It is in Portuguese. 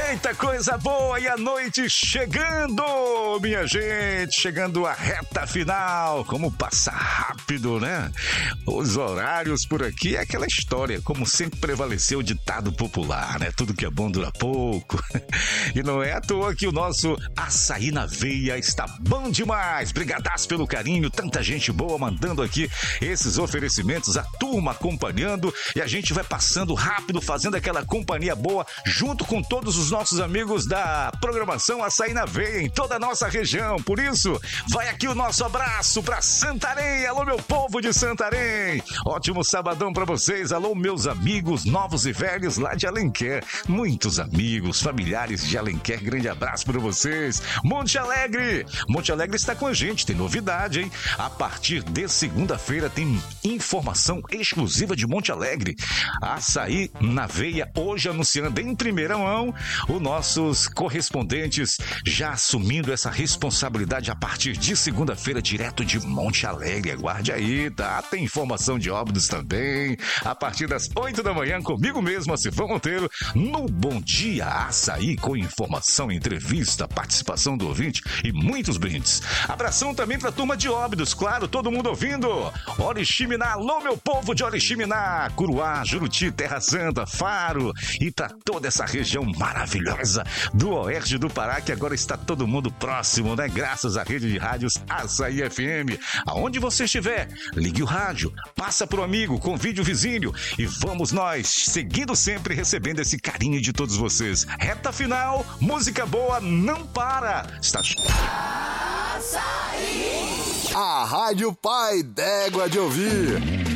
Eita, coisa boa! E a noite chegando, minha gente, chegando a reta final. Como passa rápido, né? Os horários por aqui é aquela história, como sempre prevaleceu o ditado popular, né? Tudo que é bom dura pouco. E não é à toa que o nosso Açaí na Veia está bom demais. Brigadaço pelo carinho, tanta gente boa mandando aqui esses oferecimentos, a turma acompanhando, e a gente vai passando rápido, fazendo aquela companhia boa, junto com todos os nossos amigos da programação Açaí na Veia, em toda a nossa região. Por isso, vai aqui o nosso abraço para Santarém. Alô, meu povo de Santarém. Ótimo sabadão para vocês. Alô, meus amigos novos e velhos lá de Alenquer. Muitos amigos, familiares de Alenquer. Grande abraço para vocês. Monte Alegre. Monte Alegre está com a gente. Tem novidade, hein? A partir de segunda-feira tem informação exclusiva de Monte Alegre. Açaí na Veia, hoje anunciando em primeira mão, os nossos correspondentes já assumindo essa responsabilidade a partir de segunda-feira, direto de Monte Alegre. Aguarde aí, tá? Tem informação de Óbidos também, a partir das 8 da manhã, comigo mesmo, Cifrão Monteiro, no Bom Dia Açaí, com informação, entrevista, participação do ouvinte e muitos brindes. Abração também pra turma de Óbidos, claro, todo mundo ouvindo. Oriximiná, alô, meu povo de Oriximiná, Curuá, Juruti, Terra Santa, Faro, e pra toda essa região maravilhosa do oeste do Pará, que agora está todo mundo próximo, né? Graças à rede de rádios Açaí FM. Aonde você estiver, ligue o rádio, passa pro amigo, convide o vizinho e vamos nós, seguindo sempre, recebendo esse carinho de todos vocês. Reta final, música boa não para. Está... Açaí! A Rádio Pai d'Égua de Ouvir.